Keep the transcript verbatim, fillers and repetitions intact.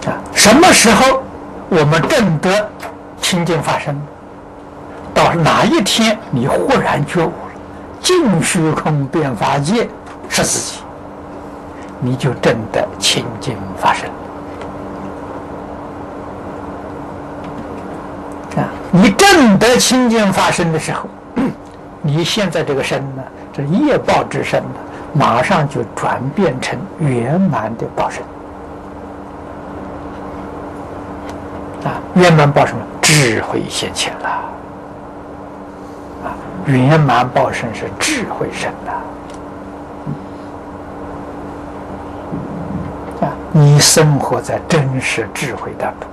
啊，什么时候我们证得清净法身？到哪一天你忽然觉悟了，尽虚空遍法界是自己，你就证得清净法身。啊，你证得清净法身的时候，你现在这个身呢，这业报之身呢，马上就转变成圆满的报身。啊，圆满报什么？智慧现前了。啊，圆满报身是智慧身呐。啊，你生活在真实智慧当中。